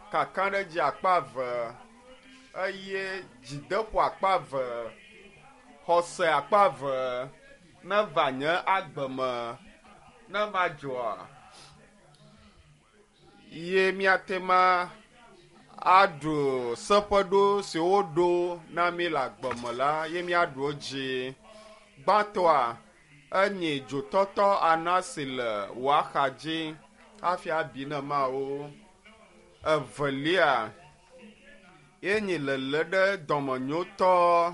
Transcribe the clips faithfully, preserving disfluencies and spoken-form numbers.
kakan ɖe dzi akpa eve eye dzideƒo akpa eve xɔse akpa eve ne va nye agbeme ne ma dzɔa ye miate ma aɖu seƒeɖo si woɖo na mi le agbeme la ye miaɖu dzi gbãtɔa enye dzotɔtɔ ana si le wò axadzi hafi abi ne mawo evelia ye nye lele ɖe dɔmenyotɔ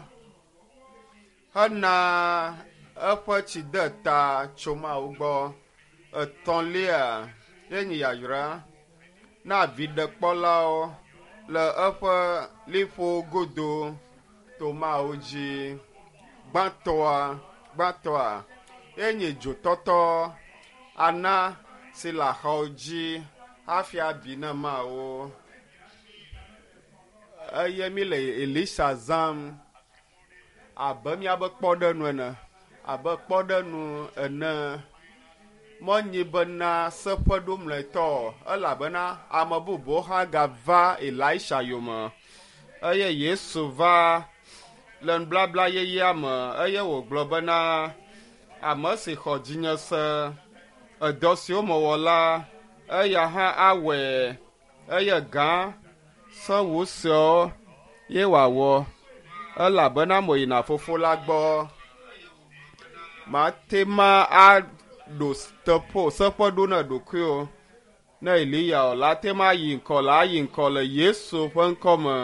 hena eƒe tsideta tso mawo gbɔ etɔ̃lia ye nye yayra na aviɖekpɔlawo le eƒe liƒo godo to mawo dzi gbãtɔa gbãtɔa ye nye dzotɔtɔ ana si le axawo dzi hafi abi ne mawo eye mi le Elisa zam abe miabe kpɔɖenu ene abe kpɔɖenu ene mɔnyi bena seƒeɖo mlɔetɔ elabena ame bubuwo hã gava Elisa yome eye Yesu va le nubabla yeyea me eye wògblɔ bena ame si xɔ dzinye se edɔ siwo mewɔ la eya hã awɔe eye gã sewu siawo ye wòawɔ elabena mo yina fofo la gbɔ mate ma aɖo teƒo seƒeɖo ne ɖokuiwo ne Eliya o la te ma yi ŋkɔ le ayi ŋkɔ le Yesu ƒe ŋkɔ me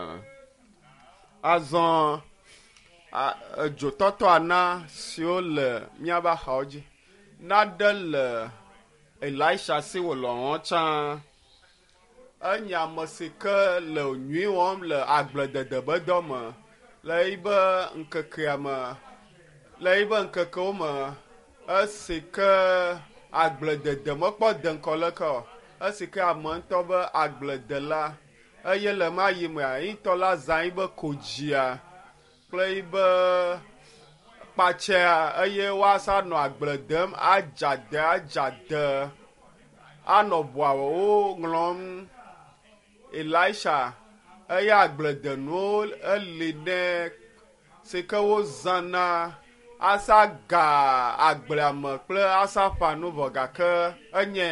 azɔ edzotɔtɔ ana siwo le miabe axawo dzi naɖe le Elisa si wòle wɔm tsã enye ame si ke le nyui wɔm le agbledede be dɔ me le yibe ŋkekea me le yibe ŋkekewo me esi ke agbledede mekpɔ de ŋkɔ leke o esi ke ame ŋutɔ be agbledela eye le ma yi mea ŋutɔ la zã yibe kodzia kple yibe kpatsea eye woasa nɔ agble dem adzade adzade anɔ ʋuawo ŋlɔm Elisa eye agbledenuwo eli ne si ke wozãna asa ga agblea me kple asa ƒã nu vɔ gake enye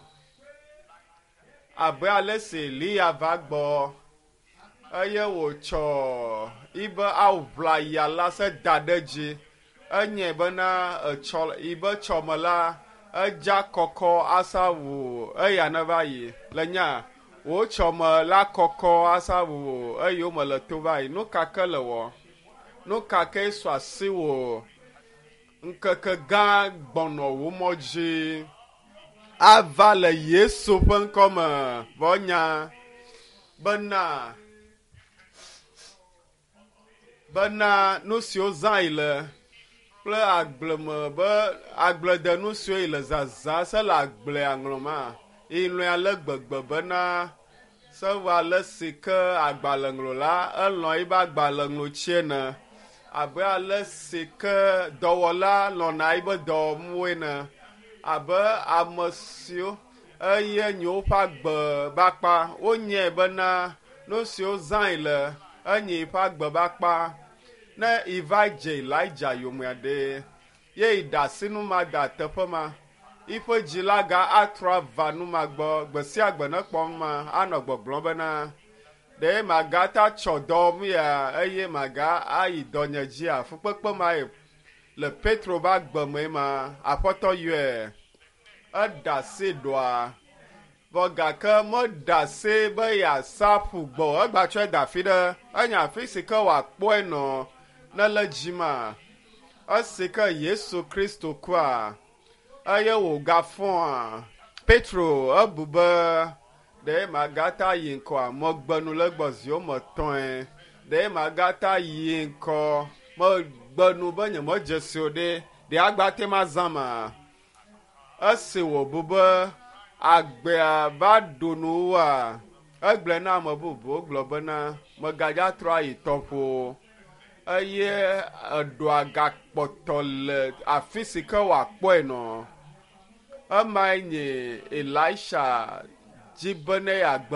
abe ale si Eliya va gbɔ eye wòtsɔ yibe aʋlaya la se da ɖe dzi enye bena etsɔ yibe tsɔme la edza kɔkɔ asa wu eya ne va yi le nya wotsɔ me la kɔkɔ asa wu eye wome le to va yi nu kake le wɔ nu kake sɔ asi wò ŋkeke gã gbɔnɔ wo mɔ dzi ava le Yesu ƒe ŋkɔ me vɔnya bena bena nu siwo zã yi le kple agbleme be agbledenu siwo yi le zazã se le agblea ŋlɔma ilɔe ale gbegbe bena se wɔ ale si ke agbalẽŋlɔla elɔ̃ yibe agbalẽŋlɔtsi ene abe ale si ke dɔwɔla lɔ̃na yibe dɔwɔnuwo ene abe ame siwo eye nye woƒe agbe bakpa wonyae bena nu siwo zã yi le enye yiƒe agbe bakpa ne iva dze Elija yomea ɖe ye yi ɖe asi nu ma da teƒe ma yiƒe dzi la ga atrɔ ava nu ma gbɔ gbe sia gbe ne kpɔm ma anɔ gbɔgblɔm bena ɖe magata tsɔ dɔwɔm ya eye maga ayi dɔnye dzia fukpekpe ma yi le Petro ba gbe me ma aƒetɔ yɔe eɖe asi ɖoa vɔ gake meɖe asi be yeasa ƒu gbɔ egbatsɔe da afi ɖe enye afi si ke wòakpɔe nɔ ne le dzi ma esi ke Yesu Kristo kua eye wògafɔa Petro ebu be ɖe magata yi ŋkɔa megbenu le gbɔ ziwo me tɔe ɖe magata yi ŋkɔ megbenu be nye medze si o ɖe ɖe agbate ma zã ma esi wòbu be agbea va ɖo nuwoa egblẽ na ame bubuwo gblɔ bena megadza trɔ ayi tɔƒo eye eɖoa gakpɔtɔ le afi si ke wòakpɔe nɔ emae nye Elisa dzi be ne yeagbe